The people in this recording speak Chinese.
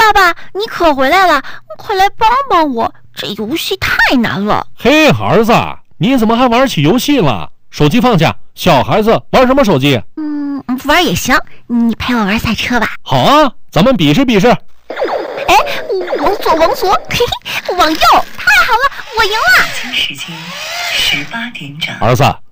爸爸，你可回来了，快来帮帮我，这游戏太难了。 嘿，儿子，你怎么还玩起游戏了？手机放下，小孩子玩什么手机？ 玩也行，你陪我玩赛车吧。 好啊，咱们比试比试。 哎，往左，嘿嘿，往右，太好了，我赢了。 北京时间18点整。 儿子，